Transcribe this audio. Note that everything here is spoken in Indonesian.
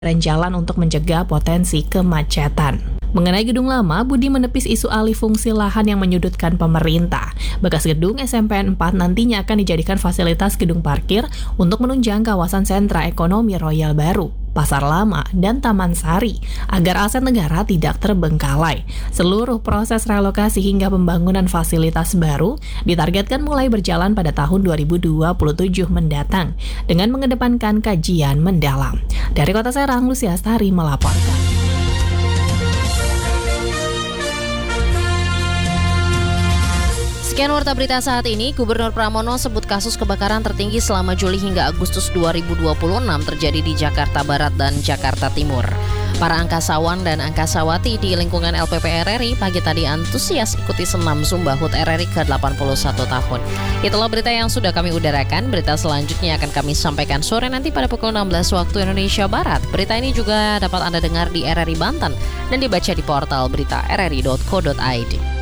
jalan untuk mencegah potensi kemacetan. Mengenai gedung lama, Budi menepis isu alih fungsi lahan yang menyudutkan pemerintah. Bekas gedung SMPN 4 nantinya akan dijadikan fasilitas gedung parkir untuk menunjang kawasan sentra ekonomi Royal baru, Pasar Lama, dan Taman Sari, agar aset negara tidak terbengkalai. Seluruh proses relokasi hingga pembangunan fasilitas baru ditargetkan mulai berjalan pada tahun 2027 mendatang, dengan mengedepankan kajian mendalam. Dari Kota Serang, Lucia Astari melaporkan. Sekian warta berita saat ini. Gubernur Pramono sebut kasus kebakaran tertinggi selama Juli hingga Agustus 2026 terjadi di Jakarta Barat dan Jakarta Timur. Para angkasawan dan angkasawati di lingkungan LPP RRI pagi tadi antusias ikuti senam Sumbahut RRI ke-81 tahun. Itulah berita yang sudah kami udarakan. Berita selanjutnya akan kami sampaikan sore nanti pada pukul 16 waktu Indonesia Barat. Berita ini juga dapat Anda dengar di RRI Banten dan dibaca di portal berita rri.co.id.